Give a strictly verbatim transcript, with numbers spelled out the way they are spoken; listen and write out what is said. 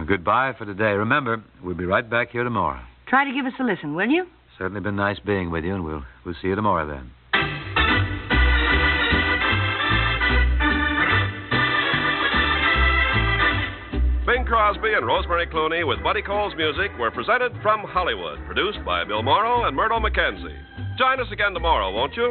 goodbye for today. Remember, we'll be right back here tomorrow. Try to give us a listen, will you? Certainly been nice being with you, and we'll, we'll see you tomorrow then. Bing Crosby and Rosemary Clooney with Buddy Cole's music were presented from Hollywood, produced by Bill Morrow and Myrtle McKenzie. Join us again tomorrow, won't you?